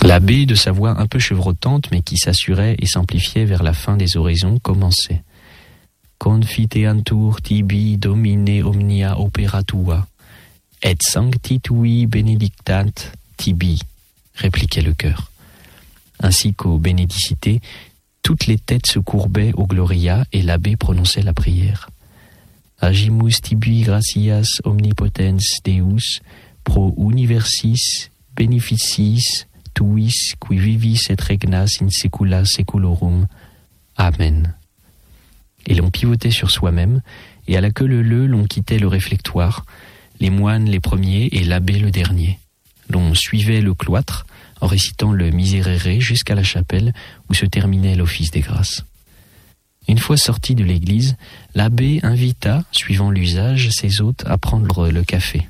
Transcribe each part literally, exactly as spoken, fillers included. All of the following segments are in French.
L'abbé, de sa voix un peu chevrotante, mais qui s'assurait et s'amplifiait vers la fin des oraisons, commençait. Confiteantur tibi domine omnia opera tua, et sancti tui benedictant tibi, répliquait le chœur. Ainsi qu'au Bénédicité, toutes les têtes se courbaient au Gloria et l'abbé prononçait la prière. Agimus tibi gratias omnipotens Deus pro universis beneficis tuis qui vivis et regnas in saecula saeculorum. Amen. Et l'on pivotait sur soi-même, et à la queue leu-leu, l'on quittait le réflectoire, les moines les premiers et l'abbé le dernier. L'on suivait le cloître en récitant le Miserere jusqu'à la chapelle où se terminait l'office des grâces. Une fois sorti de l'église, l'abbé invita, suivant l'usage, ses hôtes à prendre le café.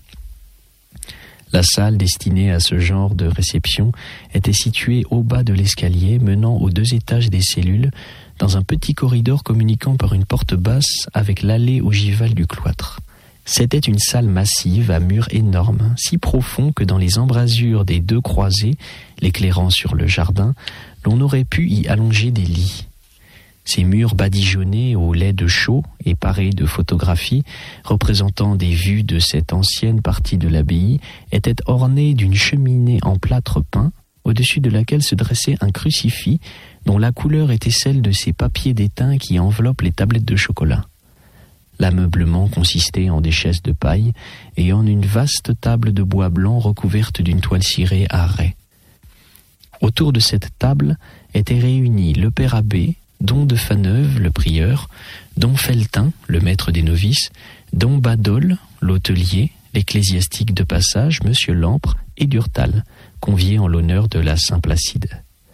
La salle destinée à ce genre de réception était située au bas de l'escalier menant aux deux étages des cellules, dans un petit corridor communiquant par une porte basse avec l'allée ogivale du cloître. C'était une salle massive à murs énormes, si profonds que dans les embrasures des deux croisées, l'éclairant sur le jardin, l'on aurait pu y allonger des lits. Ces murs badigeonnés au lait de chaux et parés de photographies représentant des vues de cette ancienne partie de l'abbaye étaient ornés d'une cheminée en plâtre peint, au-dessus de laquelle se dressait un crucifix dont la couleur était celle de ces papiers d'étain qui enveloppent les tablettes de chocolat. L'ameublement consistait en des chaises de paille et en une vaste table de bois blanc recouverte d'une toile cirée à raies. Autour de cette table étaient réunis le père abbé, don de Faneuve, le prieur, don Feltin, le maître des novices, don Badol, l'hôtelier, l'ecclésiastique de passage, monsieur Lampre et Durtal, conviés en l'honneur de la Saint-Placide.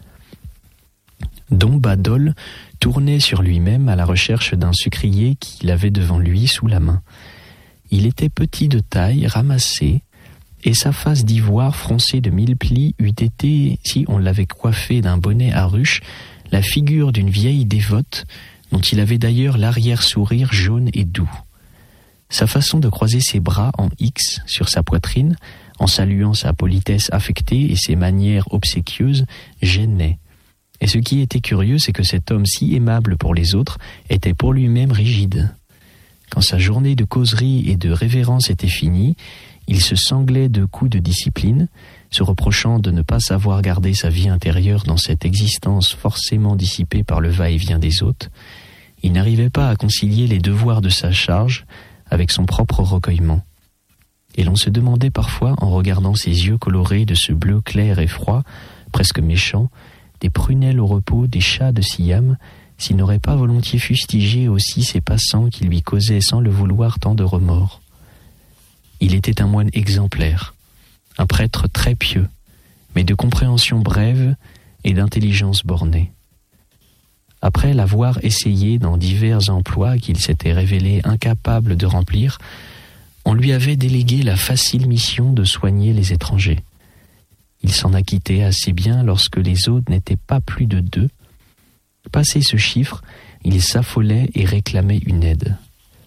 Don Badol tournait sur lui-même à la recherche d'un sucrier qu'il avait devant lui sous la main. Il était petit de taille, ramassé, et sa face d'ivoire froncée de mille plis eût été, si on l'avait coiffé d'un bonnet à ruche, la figure d'une vieille dévote, dont il avait d'ailleurs l'arrière-sourire jaune et doux. Sa façon de croiser ses bras en X sur sa poitrine, en saluant sa politesse affectée et ses manières obséquieuses, gênait. Et ce qui était curieux, c'est que cet homme si aimable pour les autres était pour lui-même rigide. Quand sa journée de causerie et de révérence était finie, il se sanglait de coups de discipline, se reprochant de ne pas savoir garder sa vie intérieure dans cette existence forcément dissipée par le va-et-vient des hôtes. Il n'arrivait pas à concilier les devoirs de sa charge avec son propre recueillement. Et l'on se demandait parfois, en regardant ses yeux colorés de ce bleu clair et froid, presque méchant, des prunelles au repos, des chats de Siam, s'il n'aurait pas volontiers fustigé aussi ces passants qui lui causaient sans le vouloir tant de remords. Il était un moine exemplaire, un prêtre très pieux, mais de compréhension brève et d'intelligence bornée. Après l'avoir essayé dans divers emplois qu'il s'était révélé incapable de remplir, on lui avait délégué la facile mission de soigner les étrangers. Il s'en acquittait assez bien lorsque les hôtes n'étaient pas plus de deux. Passé ce chiffre, il s'affolait et réclamait une aide.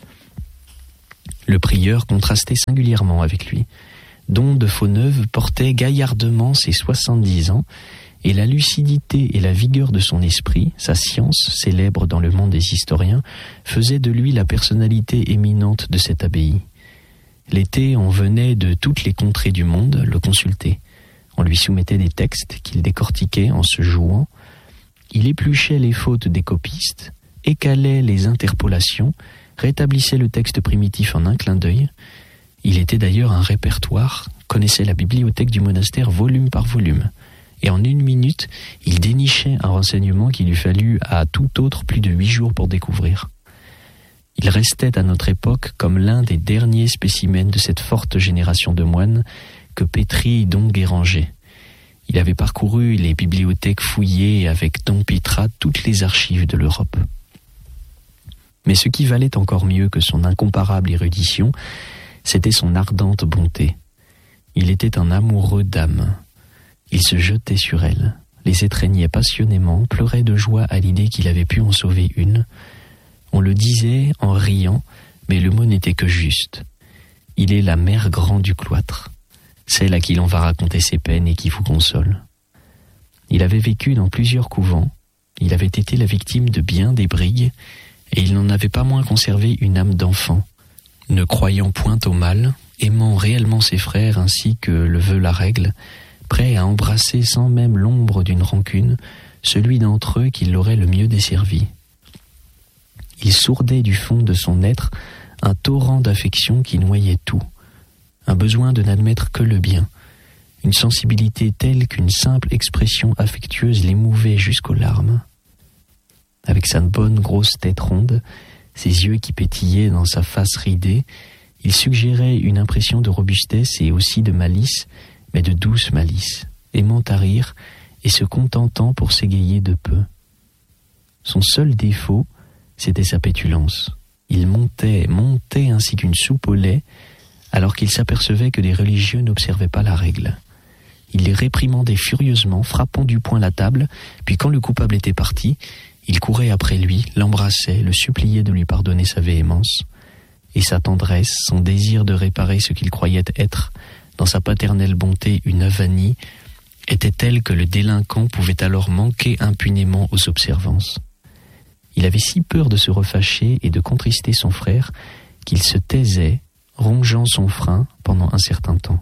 Le prieur contrastait singulièrement avec lui. Don de Fauneuve portait gaillardement ses soixante-dix ans, et la lucidité et la vigueur de son esprit, sa science, célèbre dans le monde des historiens, faisaient de lui la personnalité éminente de cette abbaye. L'été, on venait de toutes les contrées du monde le consulter. On lui soumettait des textes qu'il décortiquait en se jouant. Il épluchait les fautes des copistes, écalait les interpolations, rétablissait le texte primitif en un clin d'œil. Il était d'ailleurs un répertoire, connaissait la bibliothèque du monastère volume par volume. Et en une minute, il dénichait un renseignement qu'il eût fallu à tout autre plus de huit jours pour découvrir. Il restait à notre époque comme l'un des derniers spécimens de cette forte génération de moines que pétrit Don Guéranger. Il avait parcouru les bibliothèques fouillées avec Don Pitra toutes les archives de l'Europe. Mais ce qui valait encore mieux que son incomparable érudition, c'était son ardente bonté. Il était un amoureux d'âme. Il se jetait sur elles, les étreignait passionnément, pleurait de joie à l'idée qu'il avait pu en sauver une. On le disait en riant, mais le mot n'était que juste. Il est la mère grand du cloître, celle à qui l'on va raconter ses peines et qui vous console. Il avait vécu dans plusieurs couvents, il avait été la victime de bien des brigues, et il n'en avait pas moins conservé une âme d'enfant. Ne croyant point au mal, aimant réellement ses frères ainsi que le veut la règle, prêt à embrasser sans même l'ombre d'une rancune celui d'entre eux qui l'aurait le mieux desservi. Il sourdait du fond de son être un torrent d'affection qui noyait tout, un besoin de n'admettre que le bien, une sensibilité telle qu'une simple expression affectueuse l'émouvait jusqu'aux larmes. Avec sa bonne grosse tête ronde, ses yeux qui pétillaient dans sa face ridée, il suggérait une impression de robustesse et aussi de malice, mais de douce malice, aimant à rire et se contentant pour s'égayer de peu. Son seul défaut, c'était sa pétulance. Il montait, montait ainsi qu'une soupe au lait, alors qu'il s'apercevait que les religieux n'observaient pas la règle. Il les réprimandait furieusement, frappant du poing la table, puis quand le coupable était parti, il courait après lui, l'embrassait, le suppliait de lui pardonner sa véhémence. Et sa tendresse, son désir de réparer ce qu'il croyait être, dans sa paternelle bonté, une avanie, était telle que le délinquant pouvait alors manquer impunément aux observances. Il avait si peur de se refâcher et de contrister son frère qu'il se taisait, rongeant son frein pendant un certain temps.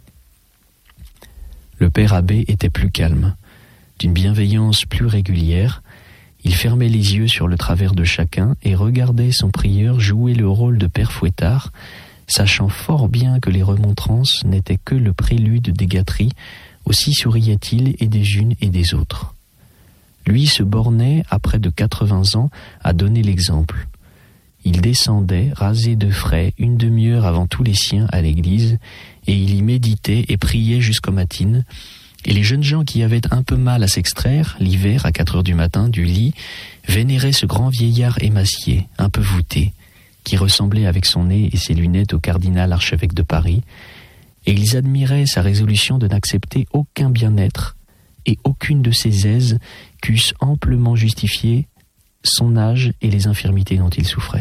Le père abbé était plus calme, d'une bienveillance plus régulière. Il fermait les yeux sur le travers de chacun et regardait son prieur jouer le rôle de père fouettard, sachant fort bien que les remontrances n'étaient que le prélude des gâteries, aussi souriait-il et des unes et des autres. Lui se bornait, à près de quatre-vingts ans, à donner l'exemple. Il descendait, rasé de frais, une demi-heure avant tous les siens à l'église, et il y méditait et priait jusqu'aux matines, et les jeunes gens qui avaient un peu mal à s'extraire, l'hiver à quatre heures du matin, du lit, vénéraient ce grand vieillard émacié, un peu voûté, qui ressemblait avec son nez et ses lunettes au cardinal archevêque de Paris, et ils admiraient sa résolution de n'accepter aucun bien-être et aucune de ses aises qu'eussent amplement justifié son âge et les infirmités dont il souffrait.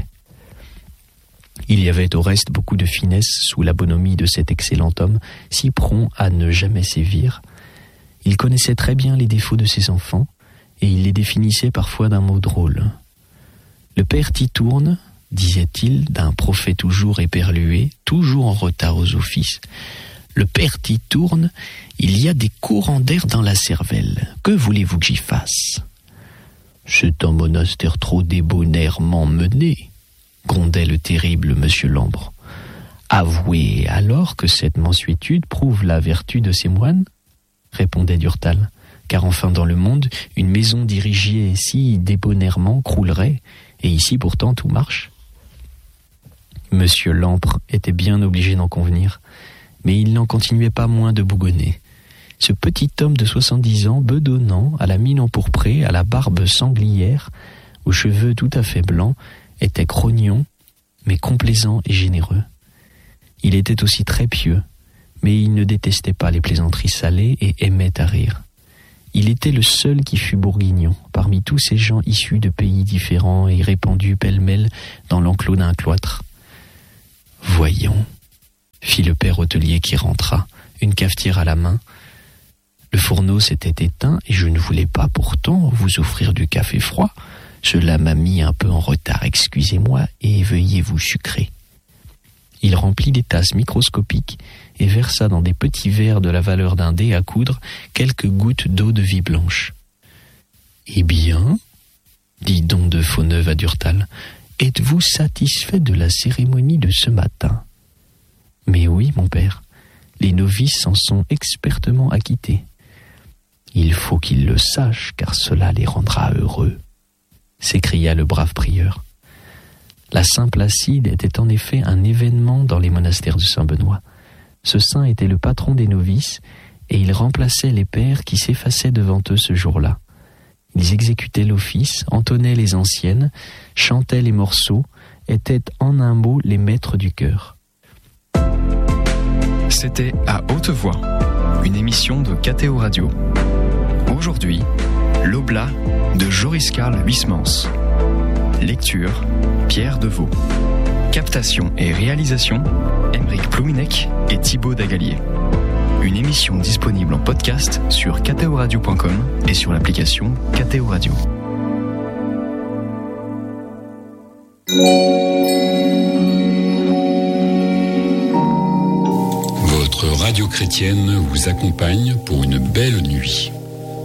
Il y avait au reste beaucoup de finesse sous la bonhomie de cet excellent homme, si prompt à ne jamais sévir. Il connaissait très bien les défauts de ses enfants, et il les définissait parfois d'un mot drôle. Le père Titourne, disait-il, d'un prophète toujours éperlué, toujours en retard aux offices, le père Titourne, il y a des courants d'air dans la cervelle. Que voulez-vous que j'y fasse ? C'est un monastère trop débonnairement mené, grondait le terrible monsieur Lambre. Avouez alors que cette mansuétude prouve la vertu de ces moines, répondait Durtal, car enfin dans le monde, une maison dirigée si débonnairement croulerait, et ici pourtant tout marche. Monsieur Lampre était bien obligé d'en convenir, mais il n'en continuait pas moins de bougonner. Ce petit homme de soixante-dix ans, bedonnant, à la mine empourprée, à la barbe sanglière, aux cheveux tout à fait blancs, était grognon, mais complaisant et généreux. Il était aussi très pieux, mais il ne détestait pas les plaisanteries salées et aimait à rire. Il était le seul qui fût bourguignon, parmi tous ces gens issus de pays différents et répandus pêle-mêle dans l'enclos d'un cloître. « Voyons, » fit le père hôtelier qui rentra, une cafetière à la main. « Le fourneau s'était éteint et je ne voulais pas pourtant vous offrir du café froid. Cela m'a mis un peu en retard, excusez-moi, et veuillez vous sucrer. » Il remplit des tasses microscopiques et versa dans des petits verres de la valeur d'un dé à coudre quelques gouttes d'eau de vie blanche. « Eh bien, dit Don de Fauneuve à Durtal, êtes-vous satisfait de la cérémonie de ce matin ? » ?»« Mais oui, mon père, les novices s'en sont expertement acquittés. »« Il faut qu'ils le sachent, car cela les rendra heureux, » s'écria le brave prieur. La Saint-Placide était en effet un événement dans les monastères de Saint-Benoît. Ce saint était le patron des novices, et il remplaçait les pères qui s'effaçaient devant eux ce jour-là. Ils exécutaient l'office, entonnaient les anciennes, chantaient les morceaux, étaient en un mot les maîtres du chœur. C'était À Haute Voix, une émission de K T O Radio. Aujourd'hui, l'Oblat de Joris Karl Huysmans. Lecture, Pierre Deveau. Captation et réalisation, Aymeric Plouminec et Thibaut Dagalier. une émission disponible en podcast sur catéoradio point com et sur l'application Catéo Radio. Votre radio chrétienne vous accompagne pour une belle nuit.